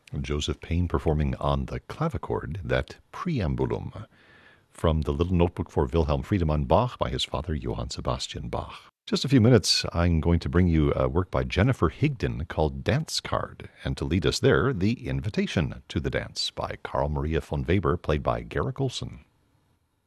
Joseph Payne performing on the clavichord that Preambulum from the Little Notebook for Wilhelm Friedemann Bach by his father Johann Sebastian Bach. Just a few minutes, I'm going to bring you a work by Jennifer Higdon called Dance Card, and to lead us there, The Invitation to the Dance by Carl Maria von Weber, played by Garrick Olson.